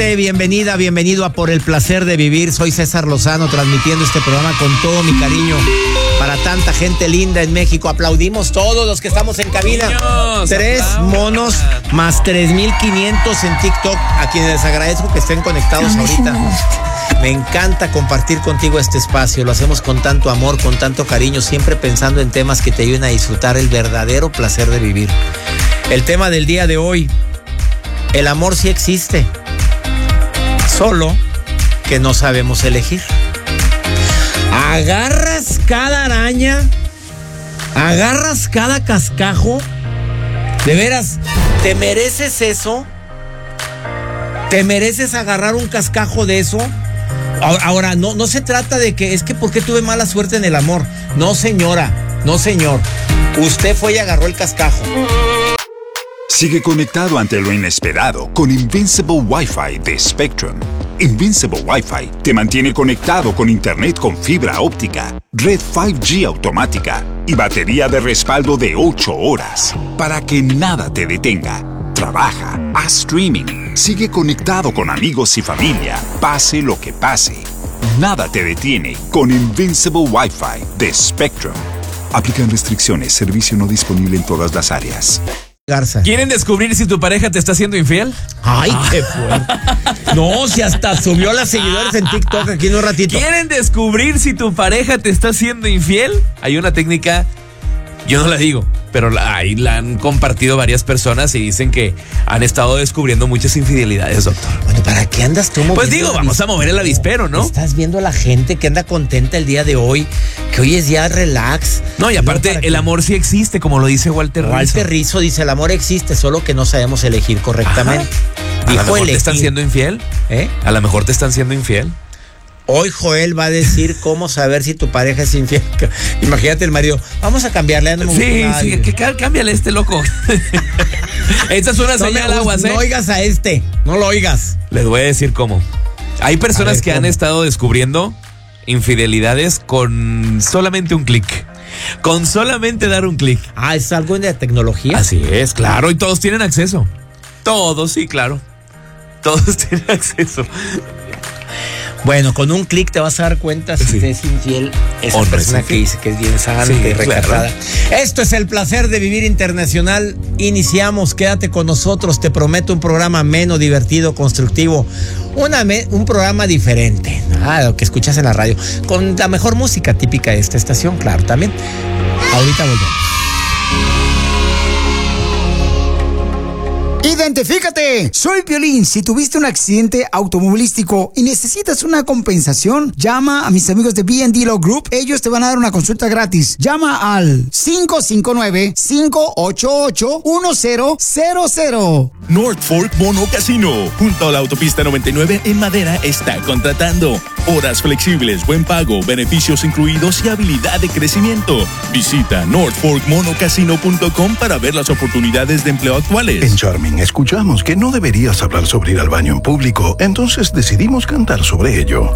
saludarte, bienvenido a Por el Placer de Vivir. Soy César Lozano, transmitiendo este programa con todo mi cariño para tanta gente linda en México. Aplaudimos todos los que estamos en cabina. Niños, 3 monos más 3,500 en TikTok, a quienes les agradezco que estén conectados ahorita. Me encanta compartir contigo este espacio, lo hacemos con tanto amor, con tanto cariño, siempre pensando en temas que te ayuden a disfrutar el verdadero placer de vivir. El tema del día de hoy: el amor sí existe, solo que no sabemos elegir. Agarras cada araña, agarras cada cascajo. De veras, ¿te mereces eso? ¿Te mereces agarrar un cascajo de eso? Ahora, no se trata de que es que ¿por qué tuve mala suerte en el amor? No, señora, no, señor. Usted fue y agarró el cascajo. Sigue conectado ante lo inesperado con Invincible Wi-Fi de Spectrum. Invincible Wi-Fi te mantiene conectado con internet con fibra óptica, red 5G automática y batería de respaldo de 8 horas para que nada te detenga. Trabaja, haz streaming, sigue conectado con amigos y familia, pase lo que pase. Nada te detiene con Invincible Wi-Fi de Spectrum. Aplican restricciones, servicio no disponible en todas las áreas. Garza. ¿Quieren descubrir si tu pareja te está haciendo infiel? Ay, qué fuerte. No, si hasta subió las seguidores en TikTok aquí en un ratito. ¿Quieren descubrir si tu pareja te está haciendo infiel? Hay una técnica, yo no la digo, pero ahí la han compartido varias personas y dicen que han estado descubriendo muchas infidelidades, doctor. Bueno, ¿para qué andas tú moviendo? Pues digo, vamos a mover el avispero, ¿no? Estás viendo a la gente que anda contenta el día de hoy, que hoy es día relax. No, y aparte, el amor sí existe, como lo dice Walter Rizzo. Walter Rizzo dice, el amor existe, solo que no sabemos elegir correctamente. Ajá. ¿A lo mejor te están siendo infiel? A lo mejor te están siendo infiel. Hoy Joel va a decir cómo saber si tu pareja es infiel. Imagínate el marido, vamos a cambiarle. Sí, cámbiale a este loco. Esta es una señal, aguas, No oigas a este, no lo oigas. Les voy a decir cómo. Hay personas que han estado descubriendo infidelidades con solamente un clic. Con solamente dar un clic. Ah, ¿es algo de tecnología? Así es, claro, y todos tienen acceso. Todos, sí, claro. Todos tienen acceso. Bueno, con un clic te vas a dar cuenta si te es infiel esa persona que dice que es bien sana y recatada. Claro. Esto es El Placer de Vivir Internacional. Iniciamos, quédate con nosotros. Te prometo un programa ameno, divertido, constructivo. Un programa diferente a lo que escuchas en la radio. Con la mejor música típica de esta estación, claro, también. Ahorita volvemos. ¡Identifícate! Soy Piolín. Si tuviste un accidente automovilístico y necesitas una compensación, llama a mis amigos de B&D Law Group. Ellos te van a dar una consulta gratis. Llama al 559-588-1000. North Fork Mono Casino, junto a la autopista 99 en Madera, está contratando. Horas flexibles, buen pago, beneficios incluidos y habilidad de crecimiento. Visita northforkmonocasino.com para ver las oportunidades de empleo actuales. En Charming escuchamos que no deberías hablar sobre ir al baño en público, entonces decidimos cantar sobre ello.